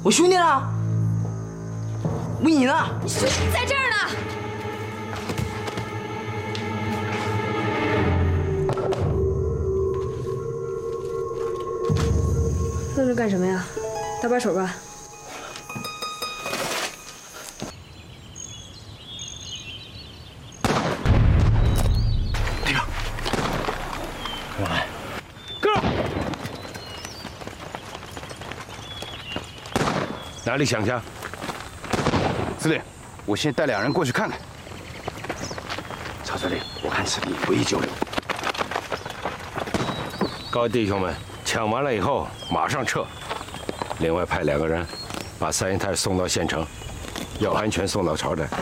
我兄弟呢？问你呢？ 在这儿呢。 愣着干什么呀？搭把手吧。 那个，跟我来。 跟上。哪里响枪？ 司令，我先带2人过去看看。曹司令，我看此地不宜久留。 各位弟兄们，抢完了以后马上撤。另外派2个人，把三姨太送到县城，要安全送到朝寨。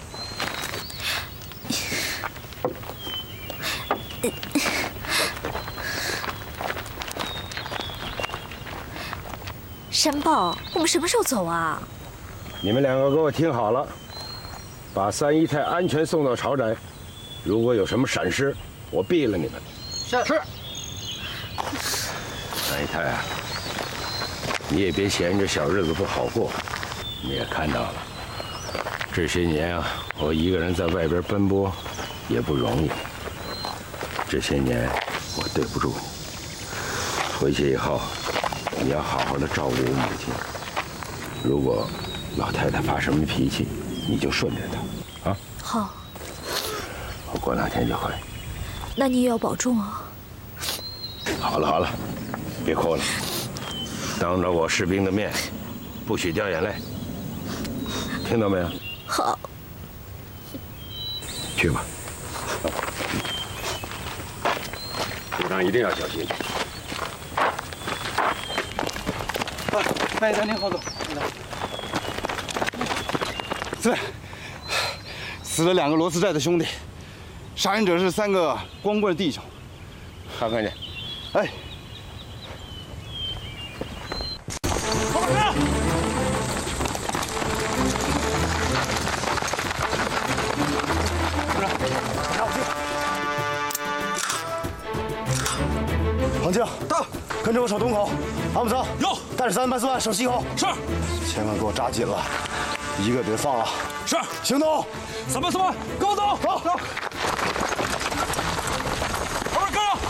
山豹，我们什么时候走啊？ 你们2个给我听好了，把三姨太安全送到朝寨。如果有什么闪失，我毙了你们。 是。 三姨太啊，你也别嫌这小日子不好过。你也看到了，这些年啊，我一个人在外边奔波，也不容易。这些年我对不住你，回去以后你要好好的照顾我母亲。如果老太太发什么脾气，你就顺着她啊。 好。 我过2天就回。 那你也要保重啊。 好了好了，别哭了，当着我士兵的面，不许掉眼泪，听到没有？ 好。 去吧。路上一定要小心。 慢一点，您好走。司令，死了2个罗斯寨的兄弟，杀人者是3个光棍弟兄。 看看去。 哎。 放开！ 黄静到，跟着我守东口。阿姆桑有， 带着3班4班守西口。 是。 千万给我扎紧了，一个别放啊！ 是。 行动 ！3班4班，跟我走。 走。 后面跟上。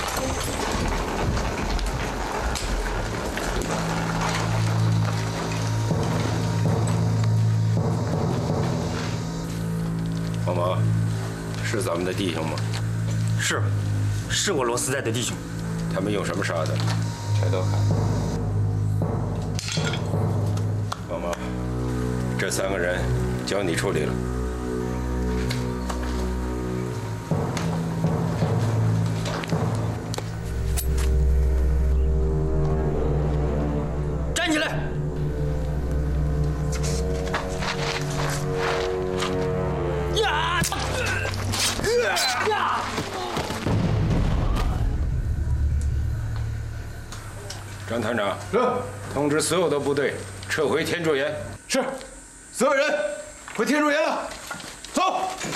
黄毛，是咱们的弟兄吗？ 是我罗斯寨的弟兄。 他们用什么杀的？抬头看。黄毛，这3个人交你处理了。 站起来！ 张团长，是，通知所有的部队撤回天柱岩。 是，所有人回天柱岩了，走。